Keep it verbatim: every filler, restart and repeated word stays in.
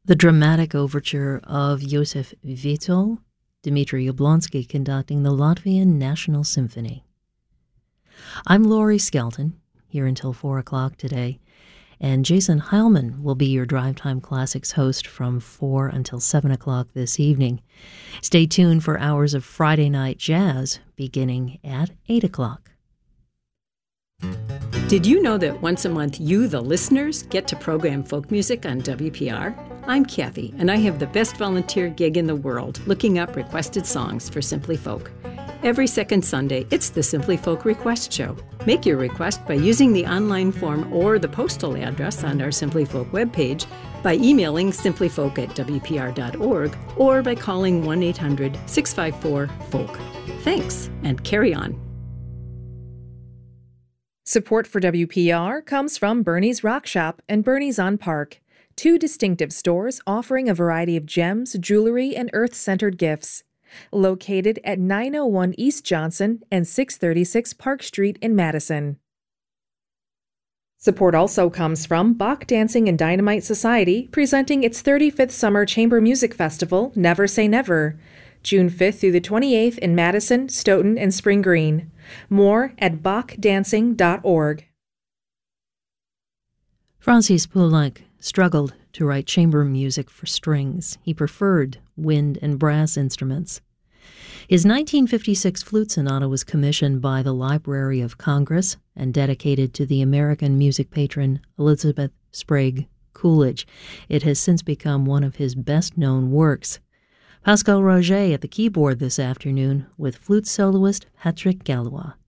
The dramatic overture of Josef Witold, Dmitri Jablonski conducting the Latvian National Symphony. I'm Laurie Skelton, here until four o'clock today, and Jason Heilman will be your Drive Time Classics host from four until seven o'clock this evening. Stay tuned for hours of Friday night jazz beginning at eight o'clock. Did you know that once a month you, the listeners, get to program folk music on W P R? I'm Kathy, and I have the best volunteer gig in the world, looking up requested songs for Simply Folk. Every second Sunday, it's the Simply Folk Request Show. Make your request by using the online form or the postal address on our Simply Folk webpage, by emailing simplyfolk at w p r dot org, or by calling one eight hundred six five four folk. Thanks, and carry on. Support for W P R comes from Bernie's Rock Shop and Bernie's on Park, two distinctive stores offering a variety of gems, jewelry, and earth-centered gifts. Located at nine oh one East Johnson and six thirty-six Park Street in Madison. Support also comes from Bach Dancing and Dynamite Society, presenting its thirty-fifth Summer Chamber Music Festival, Never Say Never, June fifth through the twenty-eighth in Madison, Stoughton, and Spring Green. More at bach dancing dot org. Francis Poulenc struggled to write chamber music for strings. He preferred wind and brass instruments. His nineteen fifty-six flute sonata was commissioned by the Library of Congress and dedicated to the American music patron Elizabeth Sprague Coolidge. It has since become one of his best-known works. Pascal Roger at the keyboard this afternoon with flute soloist Patrick Gallois.